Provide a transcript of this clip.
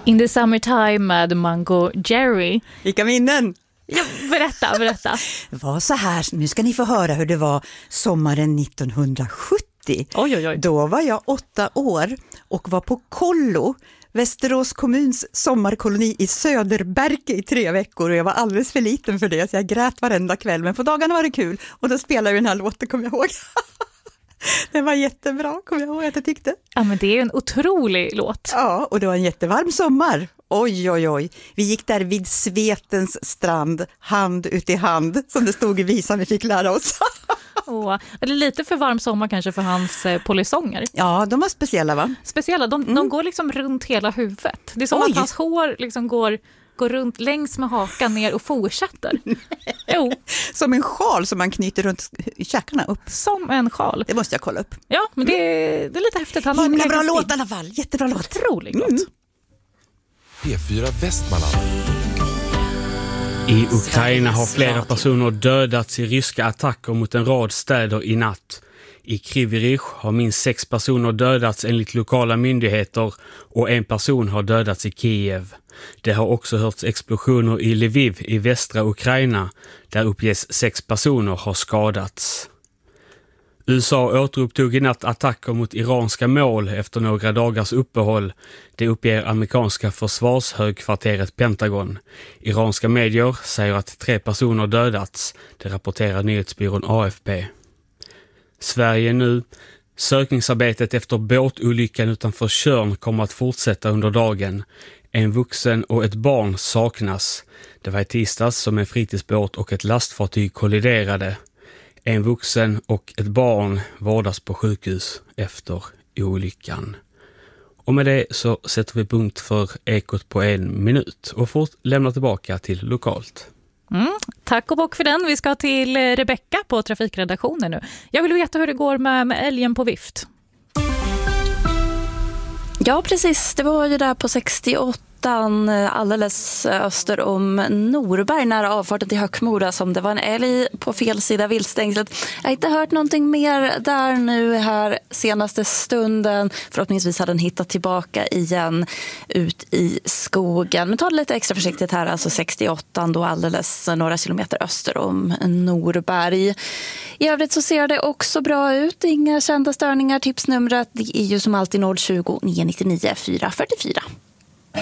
In the Summertime med Mango Jerry. Vilka minnen! Ja, berätta. Det var så här, nu ska ni få höra hur det var sommaren 1970. Oj. Då var jag 8 år och var på kollo, Västerås kommuns sommarkoloni i Söderberke i 3 veckor, och jag var alldeles för liten för det så jag grät varenda kväll, men på dagarna var det kul och då spelade vi den här låten, kommer jag ihåg. Den var jättebra, kommer jag ihåg att jag tyckte. Ja, men det är en otrolig låt. Ja, och det var en jättevarm sommar. Oj. Vi gick där vid Svetens strand, hand ut i hand, som det stod i visan vi fick lära oss. Är det lite för varm sommar kanske för hans polisonger? Ja, de var speciella, va? Speciella, de går liksom runt hela huvudet. Det är som att hans hår liksom går runt längs med hakan ner och fortsätter. Jo. Som en sjal som man knyter runt käkarna upp. Som en sjal. Det måste jag kolla upp. Ja, men det är lite häftigt. Han himla bra låt i alla fall. Jättebra låt. Otrolig låt. P4 Västmanland. I Ukraina har flera personer dödats i ryska attacker mot en rad städer i natt. I Kryvyi Rih har minst 6 personer dödats enligt lokala myndigheter och 1 person har dödats i Kiev. Det har också hörts explosioner i Lviv i västra Ukraina, där uppges 6 personer har skadats. USA återupptog i natt attacker mot iranska mål efter några dagars uppehåll. Det uppger amerikanska försvarshögkvarteret Pentagon. Iranska medier säger att 3 personer dödats. Det rapporterar nyhetsbyrån AFP. Sverige nu. Sökningsarbetet efter båtolyckan utanför Tjörn kommer att fortsätta under dagen. En vuxen och ett barn saknas. Det var i tisdags som en fritidsbåt och ett lastfartyg kolliderade. En vuxen och ett barn vårdas på sjukhus efter olyckan. Och med det så sätter vi punkt för Ekot på 1 minut och får lämna tillbaka till lokalt. Tack och bock för den. Vi ska till Rebecka på trafikredaktionen nu. Jag vill veta hur det går med älgen på vift. Ja, precis. Det var ju där på 68 alldeles öster om Norberg nära avfarten till Höckmora som det var en älg på fel sida viltstängslet. Jag har inte hört någonting mer där nu här senaste stunden. Förhoppningsvis hade den hittat tillbaka igen ut i skogen. Men ta det lite extra försiktigt här, alltså 68 då alldeles några kilometer öster om Norberg. I övrigt så ser det också bra ut. Inga kända störningar. Tipsnumret är ju som alltid 020 999 444.